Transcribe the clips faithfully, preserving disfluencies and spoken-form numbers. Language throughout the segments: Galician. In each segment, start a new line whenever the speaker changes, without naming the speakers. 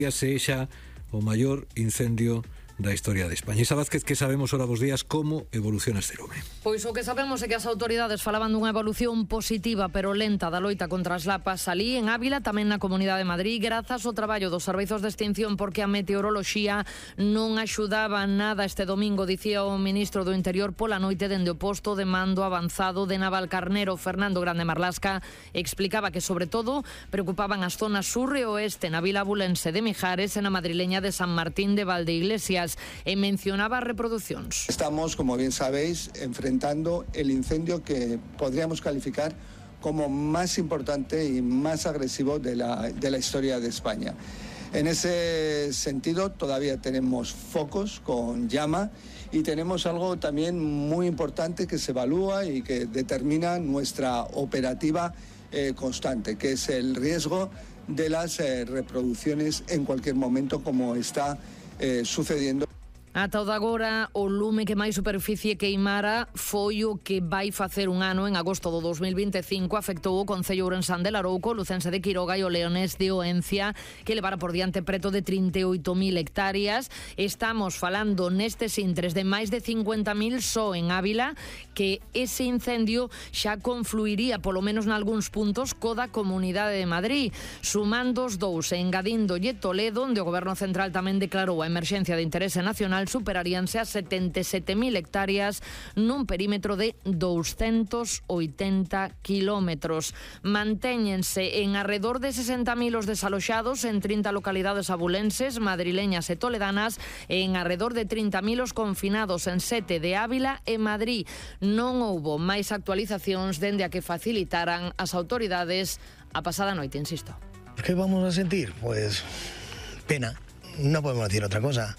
sexa o maior incendio da historia de España. Isa Vázquez, que sabemos ora vos días como evoluciona este lume?
Pois o que sabemos é que as autoridades falaban dunha evolución positiva pero lenta da loita contra as lapas alí en Ávila, tamén na Comunidade de Madrid, grazas ao traballo dos servizos de extinción, porque a meteoroloxía non axudaba nada este domingo, dicía o ministro do Interior pola noite dende o posto de mando avanzado de Navalcarnero. Fernando Grande Marlasca explicaba que sobre todo preocupaban as zonas sur e oeste, na vila abulense de Mijares e na madrileña de San Martín de Valdeiglesias, e mencionaba reproduccións.
Estamos, como bien sabéis, enfrentando el incendio que podríamos calificar como más importante y más agresivo de la, de la historia de España. En ese sentido, todavía tenemos focos con llama y tenemos algo también muy importante que se evalúa y que determina nuestra operativa eh, constante, que es el riesgo de las eh, reproducciones en cualquier momento, como está eh, sucediendo.
Ata o de agora, o lume que máis superficie queimara foi o que vai facer un ano. En agosto do dos mil vinte e cinco afectou o concello ourensán de Larouco, Lucense de Quiroga e o leonés de Oencia, que levara por diante preto de trinta e oito mil hectáreas. Estamos falando nestes intres de máis de cincuenta mil só en Ávila, que ese incendio xa confluiría polo menos nalgúns puntos co da Comunidade de Madrid, sumando os dous e engadíndolle Toledo, onde o Goberno Central tamén declarou a emerxencia de interese nacional, superaríanse a setenta e sete mil hectáreas nun perímetro de doscientos oitenta kilómetros. Mantéñense en arredor de sesenta mil os desaloxados en trinta localidades abulenses, madrileñas e toledanas, e en arredor de trinta mil os confinados en sete de Ávila e Madrid. Non houbo máis actualizacións dende a que facilitaran as autoridades a pasada noite, insisto.
¿Qué vamos a sentir? Pues pena, no podemos decir otra cosa.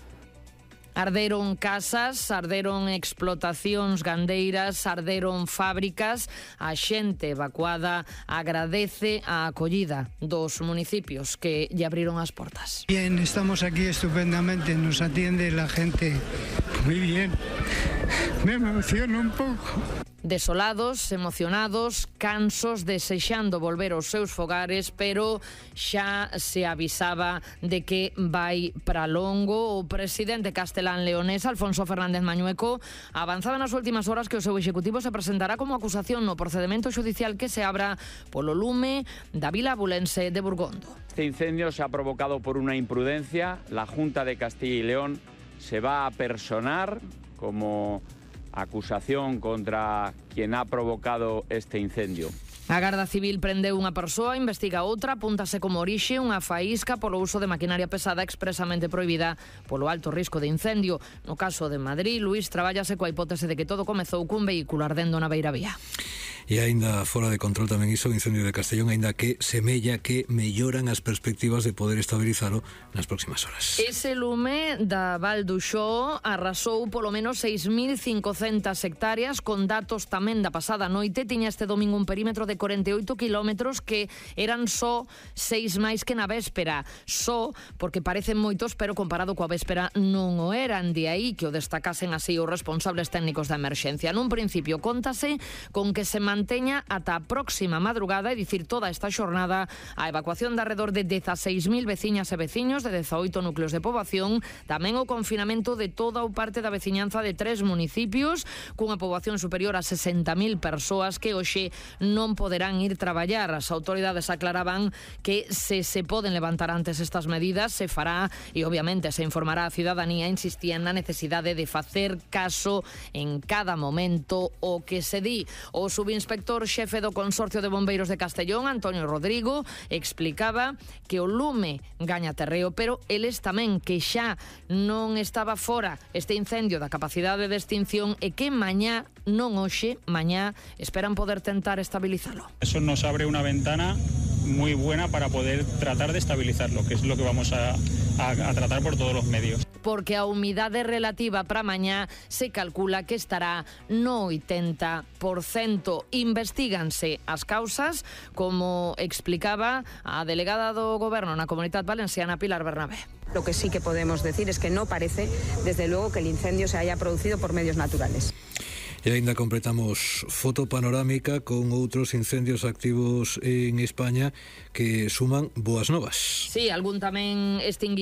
Arderon casas, arderon explotacións gandeiras, arderon fábricas. A xente evacuada agradece a acollida dos municipios que lle abriron as portas.
Bien, estamos aquí estupendamente, nos atiende la gente muy bien. Me emociona un pouco.
Desolados, emocionados, cansos, desexando volver aos seus fogares, pero xa se avisaba de que vai para longo. O presidente castelán leonés, Alfonso Fernández Mañueco, avanzaba nas últimas horas que o seu executivo se presentará como acusación no procedemento xudicial que se abra polo lume da vila abulense de Burgondo.
Este incendio se ha provocado por una imprudencia. La Junta de Castilla y León se va a personar como acusación contra quien ha provocado este incendio.
A Garda Civil prendeu unha persoa, investiga outra, apúntase como orixe unha faísca polo uso de maquinaria pesada expresamente prohibida polo alto risco de incendio. No caso de Madrid, Luís, trabállase coa hipótese de que todo comezou cun vehículo ardendo na beiravía.
E aínda fora de control tamén iso o incendio de Castellón, aínda que semella que melloran as perspectivas de poder estabilizalo nas próximas horas.
Ese lume da Val do Xó arrasou polo menos seis mil cincocentas hectáreas, con datos tamén da pasada noite. Tiña este domingo un perímetro de corenta e oito kilómetros, que eran só seis máis que na véspera. Só porque parecen moitos, pero comparado coa véspera non o eran. De aí que o destacasen así os responsables técnicos da emerxencia. Nun principio contase con que se manteña ata a próxima madrugada, é dicir, toda esta xornada, a evacuación de arredor de dezaseis mil veciñas e veciños de dezaoito núcleos de poboación, tamén o confinamento de toda ou parte da veciñanza de tres municipios, cunha poboación superior a sesenta mil persoas que hoxe non poderán ir traballar. As autoridades aclaraban que se se poden levantar antes estas medidas, se fará e obviamente se informará a cidadanía. Insistían na necesidade de facer caso en cada momento o que se di. O subinspector xefe do Consorcio de Bombeiros de Castellón, Antonio Rodrigo, explicaba que o lume gaña terreo, pero eles tamén que xa non estaba fora este incendio da capacidade de extinción e que mañá, non hoxe, mañá esperan poder tentar estabilizarlo.
Eso nos abre una ventana muy buena para poder tratar de estabilizarlo, que es lo que vamos a, a, a tratar por todos los medios.
Porque a humidade relativa para mañá se calcula que estará no oitenta por cento. Investíganse as causas, como explicaba a delegada do Goberno na Comunidade Valenciana, Pilar Bernabé.
Lo que sí que podemos decir es que no parece, desde luego, que el incendio se haya producido por medios naturales.
E aínda completamos foto panorámica con outros incendios activos en España que suman boas novas.
Sí, algún tamén extinguido